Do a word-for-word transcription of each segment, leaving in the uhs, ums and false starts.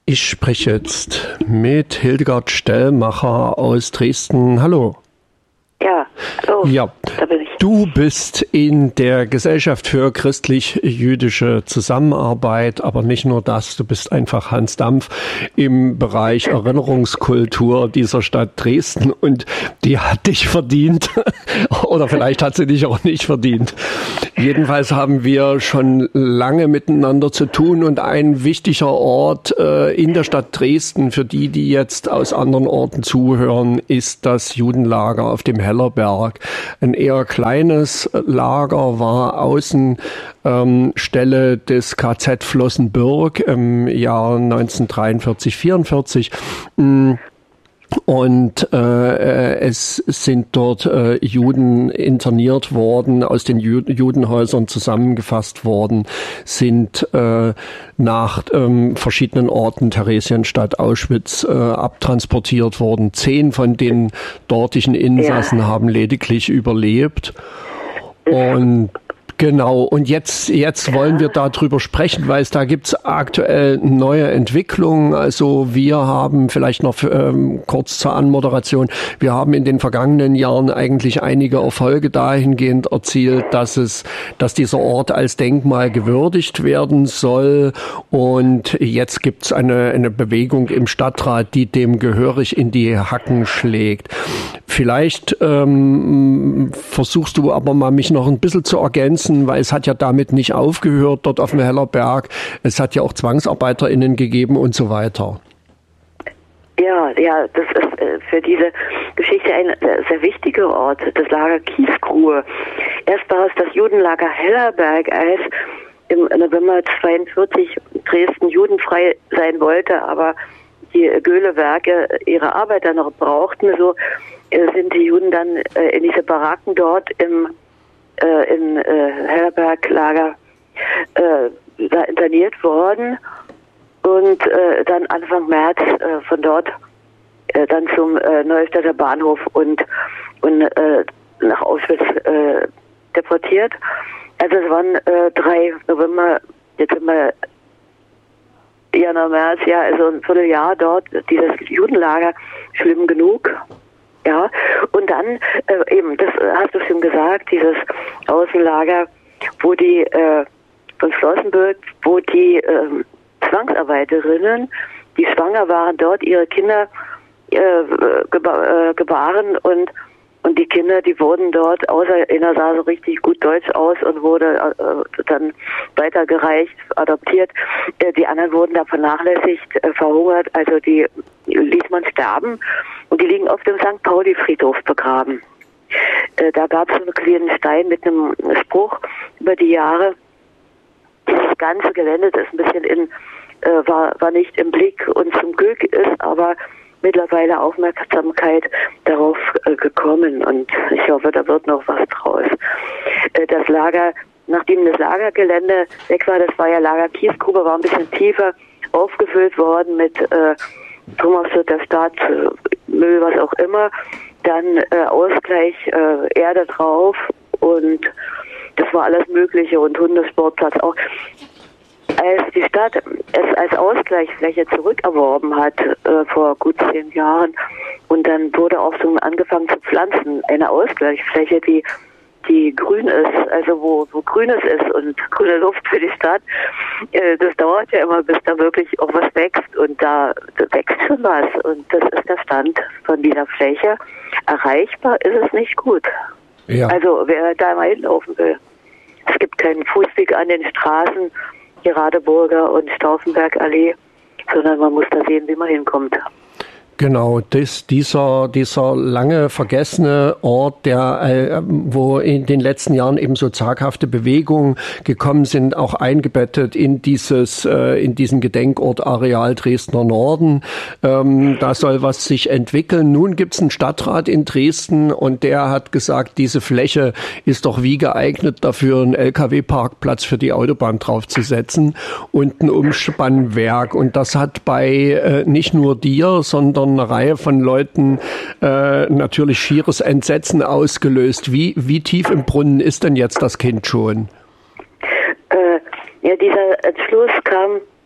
Ich spreche jetzt mit Hildegard Stellmacher aus Dresden. Hallo. Ja, hallo. Ja, da bin ich. Du bist in der Gesellschaft für christlich-jüdische Zusammenarbeit, aber nicht nur das, du bist einfach Hans Dampf im Bereich Erinnerungskultur dieser Stadt Dresden und die hat dich verdient oder vielleicht hat sie dich auch nicht verdient. Jedenfalls haben wir schon lange miteinander zu tun und ein wichtiger Ort äh, in der Stadt Dresden für die, die jetzt aus anderen Orten zuhören, ist das Judenlager auf dem Hellerberg. Ein eher kleines Lager war Außenstelle ähm, des K Z Flossenbürg im Jahr neunzehnhundertdreiundvierzig, vierundvierzig. Und äh, es sind dort äh, Juden interniert worden, aus den Ju- Judenhäusern zusammengefasst worden, sind äh, nach ähm, verschiedenen Orten, Theresienstadt, Auschwitz, äh, abtransportiert worden. Zehn von den dortigen Insassen ja. haben lediglich überlebt. Und genau, und jetzt jetzt wollen wir darüber sprechen, weil es da gibt's aktuell neue Entwicklungen. Also wir haben vielleicht noch ähm, kurz zur Anmoderation, wir haben in den vergangenen Jahren eigentlich einige Erfolge dahingehend erzielt, dass es, dass dieser Ort als Denkmal gewürdigt werden soll. Und jetzt gibt's eine, eine Bewegung im Stadtrat, die dem gehörig in die Hacken schlägt. Vielleicht ähm, versuchst du aber mal mich noch ein bisschen zu ergänzen, weil es hat ja damit nicht aufgehört dort auf dem Hellerberg. Es hat ja auch ZwangsarbeiterInnen gegeben und so weiter. Ja, ja, das ist äh, für diese Geschichte ein äh, sehr wichtiger Ort, das Lager Kiesgrube. Erst war es das Judenlager Hellerberg, als im November zweiundvierzig Dresden judenfrei sein wollte, aber die Göhle-Werke ihre Arbeiter noch brauchten. So äh, sind die Juden dann äh, in diese Baracken dort im äh, in äh, Hellerberg-Lager äh, da interniert worden und äh, dann Anfang März äh, von dort äh, dann zum äh, Neustädter Bahnhof und und äh, nach Auschwitz äh, deportiert. Also es waren äh, drei November, Dezember, Januar, März, ja, also ein Vierteljahr dort, dieses Judenlager, schlimm genug. Ja, und dann äh, eben, das hast du schon gesagt, dieses Außenlager, wo die äh, von Flossenbürg, wo die äh, Zwangsarbeiterinnen, die schwanger waren, dort ihre Kinder äh, geba- äh, gebaren und und die Kinder, die wurden dort, außer einer sah so richtig gut Deutsch aus und wurde äh, dann weitergereicht, adoptiert. Äh, die anderen wurden da vernachlässigt, äh, verhungert, also die ließ man sterben und die liegen auf dem Sankt Pauli-Friedhof begraben. Äh, da gab es einen kleinen Stein mit einem Spruch über die Jahre. Dieses ganze Gelände, das ein bisschen in, äh, war, war nicht im Blick und zum Glück ist aber mittlerweile Aufmerksamkeit darauf äh, gekommen und ich hoffe, da wird noch was draus. Äh, das Lager, nachdem das Lagergelände weg war, das war ja Lager Kiesgrube, war ein bisschen tiefer aufgefüllt worden mit äh, Thomasstadt der Stadt, äh, Müll, was auch immer, dann äh, Ausgleich, äh, Erde drauf und das war alles Mögliche und Hundesportplatz auch. Als die Stadt es als Ausgleichsfläche zurückerworben hat, äh, vor gut zehn Jahren, und dann wurde auch so angefangen zu pflanzen, eine Ausgleichsfläche, die die grün ist, also wo, wo Grünes ist und grüne Luft für die Stadt, äh, das dauert ja immer, bis da wirklich auch was wächst und da, da wächst schon was und das ist der Stand von dieser Fläche. Erreichbar ist es nicht gut. Ja. Also wer da mal hinlaufen will. Es gibt keinen Fußweg an den Straßen, die Radeburger und Stauffenbergallee, sondern man muss da sehen, wie man hinkommt. Genau, das, dieser, dieser lange vergessene Ort, der, äh, wo in den letzten Jahren eben so zaghafte Bewegungen gekommen sind, auch eingebettet in dieses, äh, in diesen Gedenkort Areal Dresdner Norden. Ähm, da soll was sich entwickeln. Nun gibt's einen Stadtrat in Dresden und der hat gesagt, diese Fläche ist doch wie geeignet dafür, einen L K W-Parkplatz für die Autobahn draufzusetzen und ein Umspannwerk. Und das hat bei äh, nicht nur dir, sondern eine Reihe von Leuten äh, natürlich schieres Entsetzen ausgelöst. Wie, wie tief im Brunnen ist denn jetzt das Kind schon? Äh, ja, dieser Entschluss kam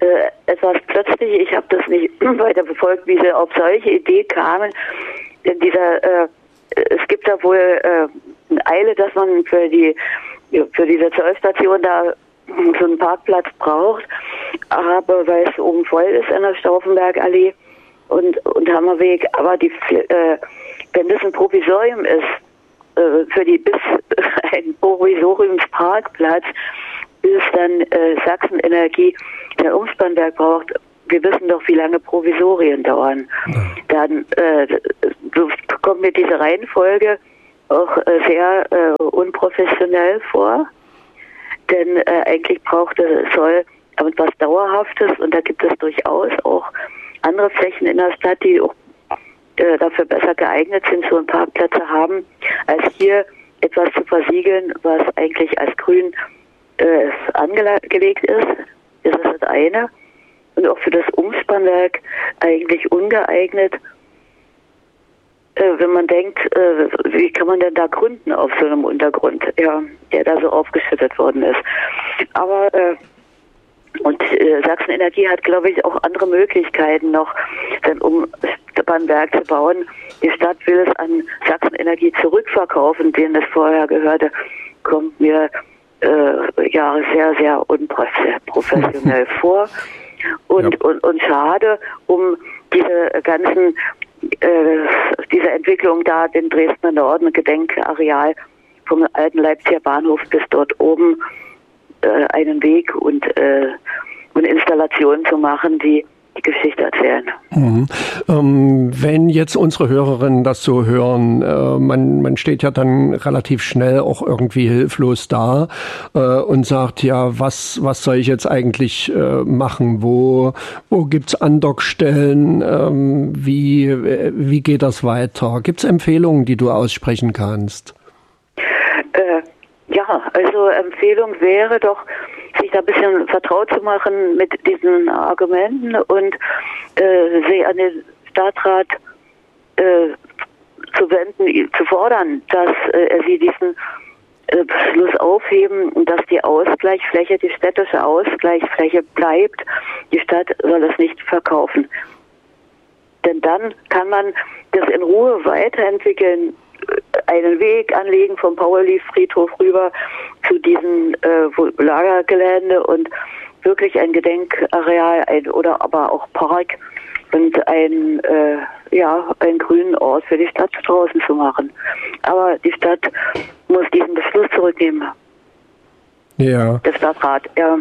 äh, etwas plötzlich. Ich habe das nicht weiter verfolgt, wie sie auf solche Idee kamen. In dieser, äh, es gibt da wohl äh, eine Eile, dass man für die für diese Zollstation da so einen Parkplatz braucht, aber weil es oben voll ist an der Stauffenbergallee und, und Hammerweg, aber die, äh, wenn das ein Provisorium ist, äh, für die bis ein Provisoriumsparkplatz, bis dann äh, Sachsen Energie der Umspannwerk braucht, wir wissen doch, wie lange Provisorien dauern. Ja. Dann äh, kommt mir diese Reihenfolge auch äh, sehr äh, unprofessionell vor, denn äh, eigentlich braucht es, soll etwas Dauerhaftes und da gibt es durchaus auch andere Flächen in der Stadt, die auch äh, dafür besser geeignet sind, so einen Parkplatz zu haben, als hier etwas zu versiegeln, was eigentlich als grün äh, angelegt ist. Das ist das eine. Und auch für das Umspannwerk eigentlich ungeeignet. Äh, wenn man denkt, äh, wie kann man denn da gründen auf so einem Untergrund, ja, der da so aufgeschüttet worden ist. Aber äh, und äh, Sachsen Energie hat, glaube ich, auch andere Möglichkeiten noch, sein Umspannwerk zu bauen. Die Stadt will es an Sachsen Energie zurückverkaufen, denen es vorher gehörte, kommt mir äh, ja sehr, sehr unprofessionell vor. Und, ja. und, und schade um diese ganzen Äh, diese Entwicklung da, den Dresdner Norden, Gedenkareal vom alten Leipziger Bahnhof bis dort oben äh, einen Weg und äh, eine Installation zu machen, die die Geschichte erzählen. Mhm. Ähm, wenn jetzt unsere Hörerinnen das so hören, äh, man, man steht ja dann relativ schnell auch irgendwie hilflos da äh, und sagt, ja, was, was soll ich jetzt eigentlich äh, machen? Wo, wo gibt's Andockstellen? Ähm, wie, wie geht das weiter? Gibt's Empfehlungen, die du aussprechen kannst? Äh, ja, also Empfehlung wäre doch, sich da ein bisschen vertraut zu machen mit diesen Argumenten und äh, sie an den Stadtrat äh, zu wenden, zu fordern, dass äh, er sie diesen äh, Beschluss aufheben und dass die Ausgleichsfläche, die städtische Ausgleichsfläche bleibt. Die Stadt soll es nicht verkaufen. Denn dann kann man das in Ruhe weiterentwickeln, einen Weg anlegen vom Pauli-Friedhof rüber zu diesem äh, Lagergelände und wirklich ein Gedenkareal ein, oder aber auch Park und ein äh, ja einen grünen Ort für die Stadt draußen zu machen. Aber die Stadt muss diesen Beschluss zurücknehmen. Ja. Der Stadtrat, ja.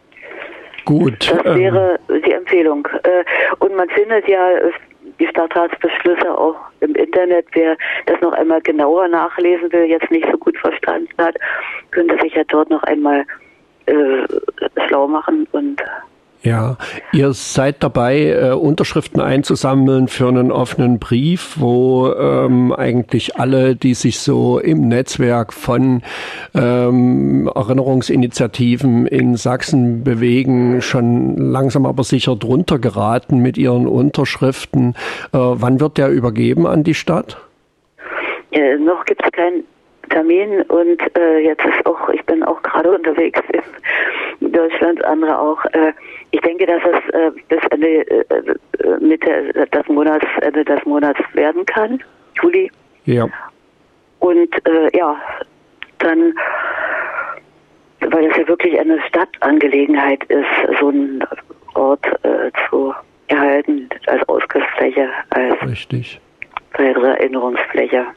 Gut. Das wäre ähm. die Empfehlung. Äh, und man findet ja die Stadtratsbeschlüsse auch im Internet. Wer das noch einmal genauer nachlesen will, jetzt nicht so gut verstanden hat, könnte sich ja dort noch einmal äh, schlau machen und ja, ihr seid dabei, äh, Unterschriften einzusammeln für einen offenen Brief, wo ähm, eigentlich alle, die sich so im Netzwerk von ähm, Erinnerungsinitiativen in Sachsen bewegen, schon langsam aber sicher drunter geraten mit ihren Unterschriften. Äh, wann wird der übergeben an die Stadt? Äh, noch gibt es keinen Termin und äh, jetzt ist auch, ich bin auch gerade unterwegs in Deutschland, andere auch. Äh, ich denke, dass es äh, bis Ende äh, Mitte des Monats, Ende des Monats werden kann, Juli. Ja. Und äh, ja, dann, weil es ja wirklich eine Stadtangelegenheit ist, so einen Ort äh, zu erhalten als Ausgleichsfläche, als richtig. Erinnerungsfläche.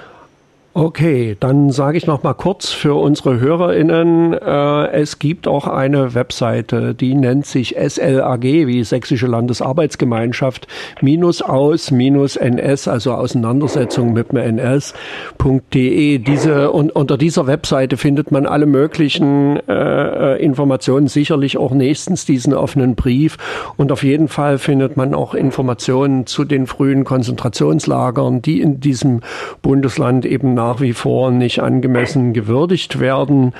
Okay, dann sage ich noch mal kurz für unsere HörerInnen, äh, es gibt auch eine Webseite, die nennt sich S L A G, wie Sächsische Landesarbeitsgemeinschaft, minus aus, minus N S, also Auseinandersetzung mit dem N S Punkt de. Diese, und unter dieser Webseite findet man alle möglichen äh, Informationen, sicherlich auch nächstens diesen offenen Brief. Und auf jeden Fall findet man auch Informationen zu den frühen Konzentrationslagern, die in diesem Bundesland eben nach nach wie vor nicht angemessen gewürdigt werden.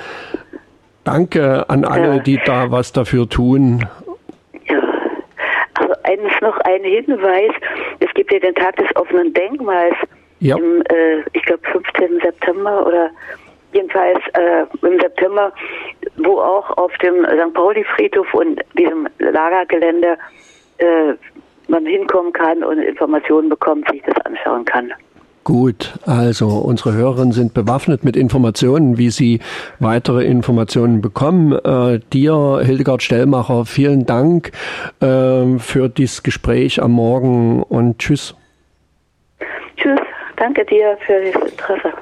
Danke an alle, die da was dafür tun. Ja, also eines noch ein Hinweis. Es gibt ja den Tag des offenen Denkmals ja. im, äh, ich glaube, fünfzehnten September oder jedenfalls äh, im September wo auch auf dem Sankt Pauli-Friedhof und diesem Lagergelände äh, man hinkommen kann und Informationen bekommt, sich das anschauen kann. Gut, also unsere Hörerinnen sind bewaffnet mit Informationen, wie sie weitere Informationen bekommen. Äh, dir, Hildegard Stellmacher, vielen Dank äh, für dieses Gespräch am Morgen und tschüss. Tschüss, danke dir für das Interesse.